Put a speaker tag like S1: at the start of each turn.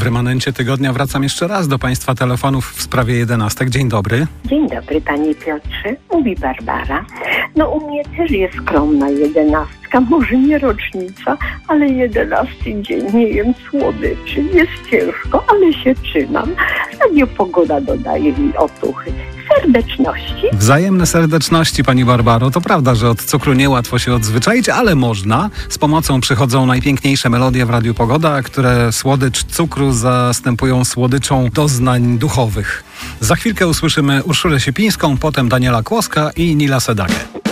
S1: remanencie tygodnia wracam jeszcze raz do Państwa telefonów w sprawie 11. Dzień dobry.
S2: Dzień dobry, panie Piotrze. Mówi Barbara. No u mnie też jest skromna 11. Może nie rocznica, ale 11 dzień. Nie jem słodyczy. Jest ciężko, ale się trzymam. Radiopogoda dodaje mi otuchy. Serdeczności.
S1: Wzajemne serdeczności, pani Barbaro. To prawda, że od cukru niełatwo się odzwyczaić, ale można. Z pomocą przychodzą najpiękniejsze melodie w Radiu Pogoda, które słodycz cukru zastępują słodyczą doznań duchowych. Za chwilkę usłyszymy Urszulę Siepińską, potem Daniela Kłoska i Nila Sedagę.